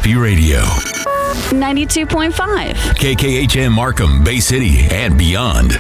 Happy Radio. 92.5. KKHM Markham, Bay City, and beyond.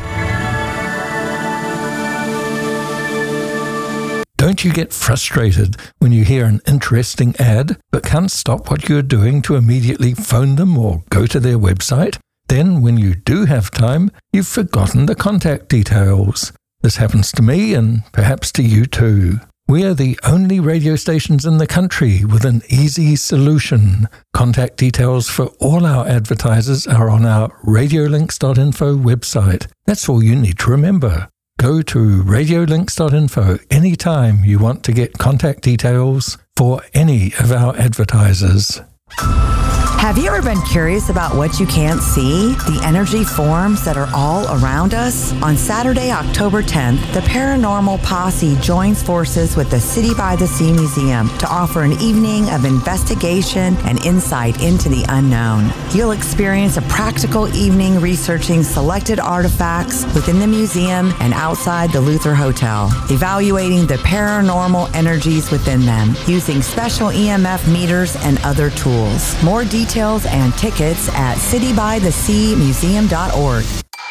Don't you get frustrated when you hear an interesting ad but can't stop what you're doing to immediately phone them or go to their website? Then, when you do have time, you've forgotten the contact details. This happens to me and perhaps to you too. We are the only radio stations in the country with an easy solution. Contact details for all our advertisers are on our radiolinks.info website. That's all you need to remember. Go to radiolinks.info anytime you want to get contact details for any of our advertisers. Have you ever been curious about what you can't see? The energy forms that are all around us? On Saturday, October 10th, the Paranormal Posse joins forces with the City by the Sea Museum to offer an evening of investigation and insight into the unknown. You'll experience a practical evening researching selected artifacts within the museum and outside the Luther Hotel, evaluating the paranormal energies within them, using special EMF meters and other tools. More details and tickets at citybytheseamuseum.org.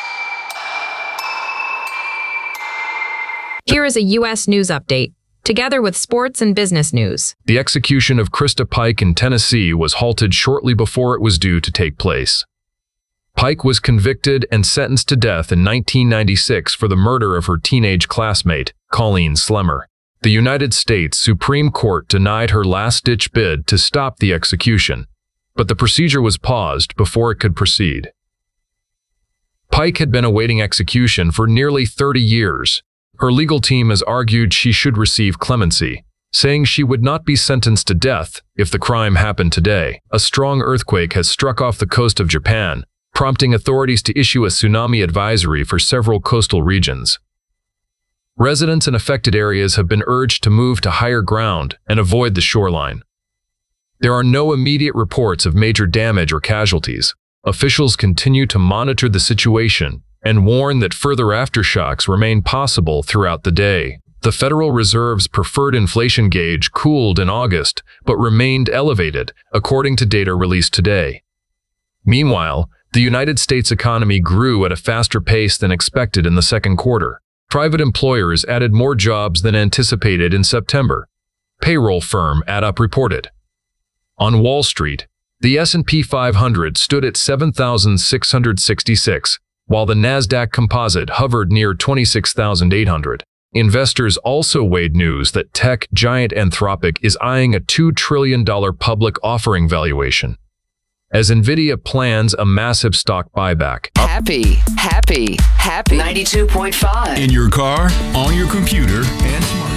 Here is a U.S. news update, together with sports and business news. The execution of Krista Pike in Tennessee was halted shortly before it was due to take place. Pike was convicted and sentenced to death in 1996 for the murder of her teenage classmate, Colleen Slemmer. The United States Supreme Court denied her last-ditch bid to stop the execution, but the procedure was paused before it could proceed. Pike had been awaiting execution for nearly 30 years. Her legal team has argued she should receive clemency, saying she would not be sentenced to death if the crime happened today. A strong earthquake has struck off the coast of Japan, prompting authorities to issue a tsunami advisory for several coastal regions. Residents in affected areas have been urged to move to higher ground and avoid the shoreline. There are no immediate reports of major damage or casualties. Officials continue to monitor the situation and warn that further aftershocks remain possible throughout the day. The Federal Reserve's preferred inflation gauge cooled in August but remained elevated, according to data released today. Meanwhile, the United States economy grew at a faster pace than expected in the second quarter. Private employers added more jobs than anticipated in September, payroll firm AddUp reported. On Wall Street, the S&P 500 stood at 7,666, while the Nasdaq Composite hovered near 26,800. Investors also weighed news that tech giant Anthropic is eyeing a $2 trillion public offering valuation, as NVIDIA plans a massive stock buyback. Happy 92.5. In your car, on your computer, and smart.